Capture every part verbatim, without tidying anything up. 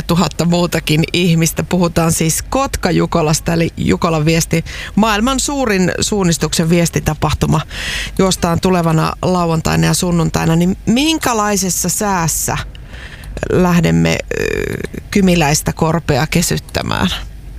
tuhatta muutakin ihmistä. Puhutaan siis Kotka-Jukolasta, eli Jukolan viesti. Maailman suurin suunnistuksen viestitapahtuma juostaan tulevana lauantaina ja sunnuntaina. Niin minkälaisessa säässä lähdemme kymiläistä korpea kesyttämään?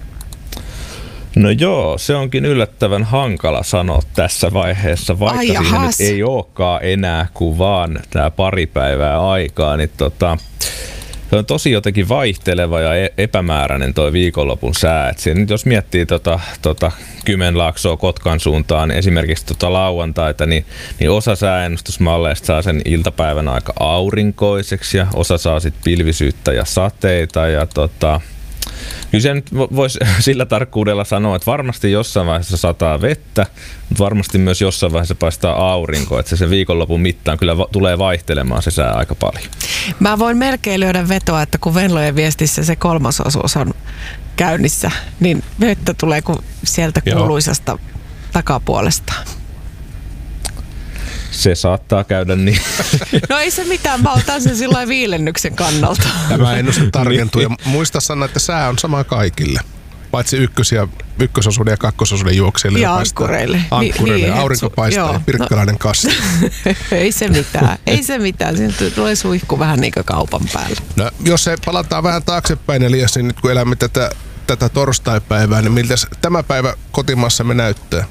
No joo, se onkin yllättävän hankala sanoa tässä vaiheessa, vaikka Ai siihen jahas. nyt ei olekaan enää kuin vaan tämä pari päivää aikaa, niin tota, se on tosi jotenkin vaihteleva ja epämääräinen toi viikonlopun sää. Et siinä, jos miettii tota, tota Kymenlaaksoa Kotkan suuntaan, niin esimerkiksi tota lauantaita, niin, niin osa sääennustusmalleista saa sen iltapäivän aika aurinkoiseksi ja osa saa sitten pilvisyyttä ja sateita ja tota, kyllä se nyt voisi sillä tarkkuudella sanoa, että varmasti jossain vaiheessa sataa vettä, mutta varmasti myös jossain vaiheessa paistaa aurinko, että se sen viikonlopun mittaan kyllä va- tulee vaihtelemaan se sää aika paljon. Mä voin melkein lyödä vetoa, että kun Venlojen viestissä se kolmasosuus on käynnissä, niin vettä tulee kuin sieltä kuuluisasta takapuolesta. Se saattaa käydä niin. No ei se mitään, mä otan sen sillä viilennyksen kannalta. Tämä ennuste tarkentuu ja muista sanoa, että sää on sama kaikille. Paitsi ykkös- ja, ykkösosuuden ja kakkososuuden juoksijoille. Ja ankkureille. Ankkureille. Niin, aurinko su- paistaa joo, ja Pirkkalainen no. kassi. Ei se mitään, ei se mitään. Siinä tulee suihku vähän niin kuin kaupan päälle. No, jos se palataan vähän taaksepäin, Elias, niin nyt kun elämme tätä, tätä torstaipäivää, niin miltä tämä päivä kotimaassamme näyttää?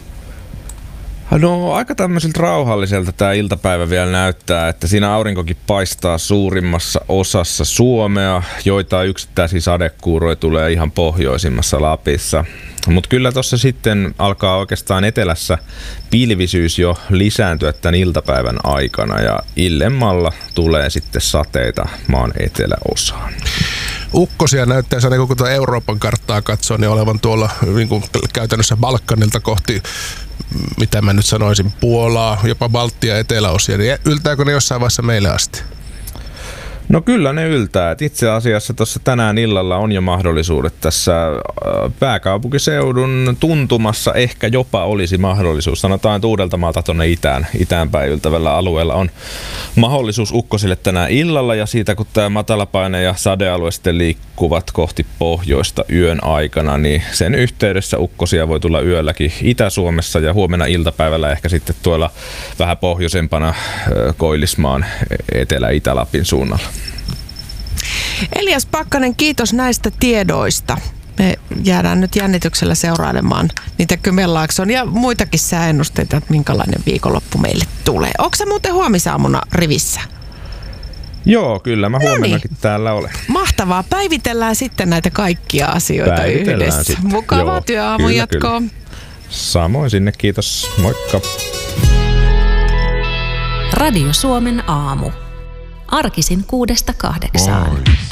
No aika tämmöiseltä rauhalliselta tämä iltapäivä vielä näyttää, että siinä aurinkokin paistaa suurimmassa osassa Suomea, joita yksittäisiä sadekuuroja tulee ihan pohjoisimmassa Lapissa. Mutta kyllä tuossa sitten alkaa oikeastaan etelässä pilvisyys jo lisääntyä tämän iltapäivän aikana ja illemmalla tulee sitten sateita maan eteläosaan. Ukkosia näyttää se, kun tuota Euroopan karttaa katsoo, niin olevan tuolla niin kuin käytännössä Balkanilta kohti, mitä mä nyt sanoisin, Puolaa, jopa Baltia eteläosia. Niin yltääkö ne jossain vaiheessa meille asti? No kyllä ne yltää. Et itse asiassa tuossa tänään illalla on jo mahdollisuudet tässä pääkaupunkiseudun tuntumassa ehkä jopa olisi mahdollisuus. Sanotaan, että Uudeltamaalta tuonne itään, itäänpäin yltävällä alueella on mahdollisuus ukkosille tänään illalla ja siitä kun tämä matalapaine ja sadealue sitten liikkuvat kohti pohjoista yön aikana, niin sen yhteydessä ukkosia voi tulla yölläkin Itä-Suomessa ja huomenna iltapäivällä ehkä sitten tuolla vähän pohjoisempana Koillismaan Etelä-Itä-Lapin suunnalla. Elias Pakkanen, kiitos näistä tiedoista. Me jäädään nyt jännityksellä seurailemaan niitä Kymenlaakson ja muitakin sääennusteita, että minkälainen viikonloppu meille tulee. Onko se muuten huomisaamuna rivissä? Joo, kyllä. Mä Noniin. huomennakin täällä olen. Mahtavaa. Päivitellään sitten näitä kaikkia asioita Päivitellään yhdessä. sitten. Mukavaa Joo, työaamun kyllä, jatkoa. kyllä. Samoin sinne, kiitos. Moikka. Radio Suomen aamu. Arkisin kuudesta kahdeksaan.